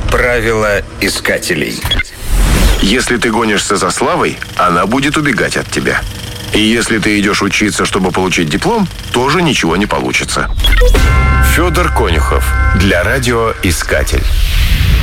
Правила искателей. Если ты гонишься за славой, она будет убегать от тебя. И если ты идешь учиться, чтобы получить диплом, тоже ничего не получится. Федор Конюхов. Для радио «Искатель».